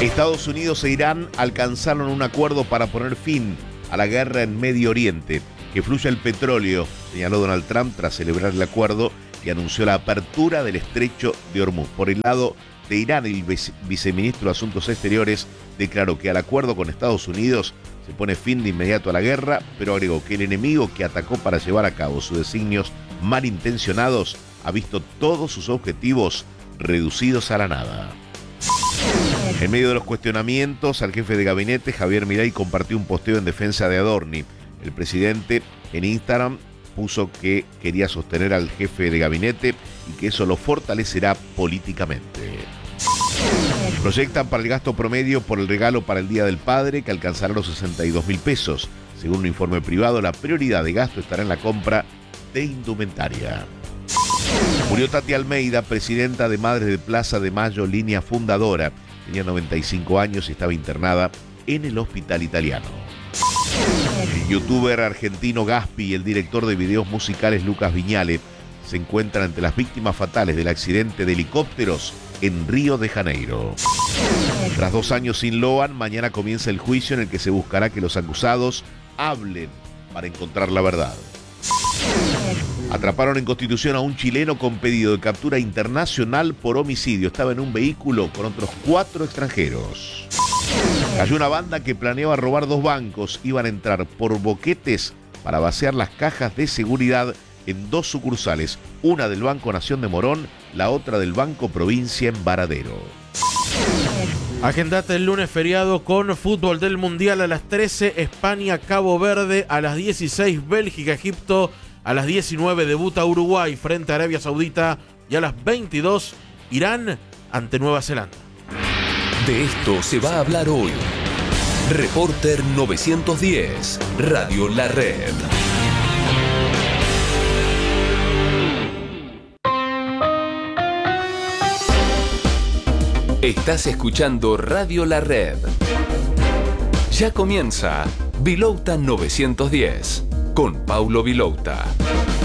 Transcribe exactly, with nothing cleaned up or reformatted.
Estados Unidos e Irán alcanzaron un acuerdo para poner fin a la guerra en Medio Oriente. Que fluya el petróleo, señaló Donald Trump tras celebrar el acuerdo y anunció la apertura del estrecho de Hormuz. Por el lado de Irán, el vice- viceministro de Asuntos Exteriores declaró que al acuerdo con Estados Unidos se pone fin de inmediato a la guerra, pero agregó que el enemigo que atacó para llevar a cabo sus designios malintencionados ha visto todos sus objetivos reducidos a la nada. En medio de los cuestionamientos al jefe de gabinete, Javier Milei compartió un posteo en defensa de Adorni. El presidente en Instagram puso que quería sostener al jefe de gabinete y que eso lo fortalecerá políticamente. Proyectan para el gasto promedio por el regalo para el Día del Padre que alcanzará los sesenta y dos mil pesos. Según un informe privado, la prioridad de gasto estará en la compra de indumentaria. Murió Tati Almeida, presidenta de Madres de Plaza de Mayo, línea fundadora. Tenía noventa y cinco años y estaba internada en el hospital italiano. El youtuber argentino Gaspi y el director de videos musicales Lucas Viñale se encuentran entre las víctimas fatales del accidente de helicópteros en Río de Janeiro. Tras dos años sin Loan, mañana comienza el juicio en el que se buscará que los acusados hablen para encontrar la verdad. Atraparon en Constitución a un chileno con pedido de captura internacional por homicidio. Estaba en un vehículo con otros cuatro extranjeros. Cayó una banda que planeaba robar dos bancos. Iban a entrar por boquetes para vaciar las cajas de seguridad en dos sucursales. Una del Banco Nación de Morón, la otra del Banco Provincia en Varadero. Agendate el lunes feriado con fútbol del Mundial a las trece, España, Cabo Verde, a las dieciséis, Bélgica, Egipto, a las diecinueve debuta Uruguay frente a Arabia Saudita y a las veintidós, Irán ante Nueva Zelanda. De esto se va a hablar hoy. Reporter novecientos diez, Radio La Red. Estás escuchando Radio La Red. Ya comienza Vilouta novecientos diez con Paulo Vilouta.